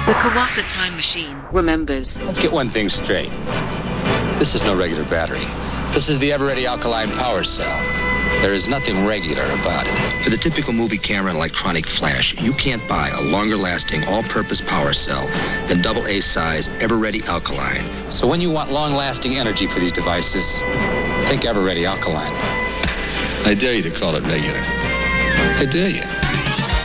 The Kawasa Time Machine remembers. Let's get one thing straight. This is no regular battery. This is the Eveready alkaline power cell. There is nothing regular about it. For the typical movie camera and electronic flash, you can't buy a longer-lasting, all-purpose power cell than AA size Eveready alkaline. So when you want long-lasting energy for these devices, think Eveready alkaline. I dare you to call it regular. I dare you.